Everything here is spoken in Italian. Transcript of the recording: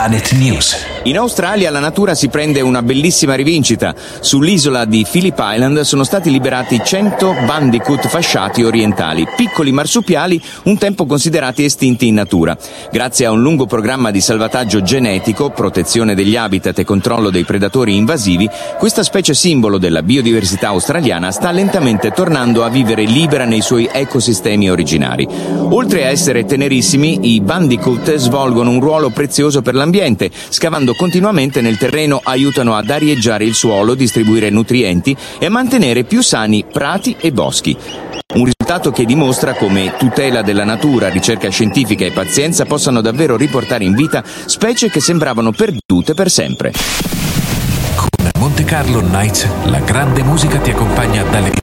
Planet News. In Australia la natura si prende una bellissima rivincita. Sull'isola di Phillip Island sono stati liberati 100 bandicoot fasciati orientali, piccoli marsupiali un tempo considerati estinti in natura. Grazie a un lungo programma di salvataggio genetico, protezione degli habitat e controllo dei predatori invasivi, questa specie simbolo della biodiversità australiana sta lentamente tornando a vivere libera nei suoi ecosistemi originari. Oltre a essere tenerissimi, i bandicoot svolgono un ruolo prezioso per l'ambiente. Scavando continuamente nel terreno aiutano ad arieggiare il suolo, distribuire nutrienti e a mantenere più sani prati e boschi. Un risultato che dimostra come tutela della natura, ricerca scientifica e pazienza possano davvero riportare in vita specie che sembravano perdute per sempre. Con Monte Carlo Nights, la grande musica ti accompagna dalle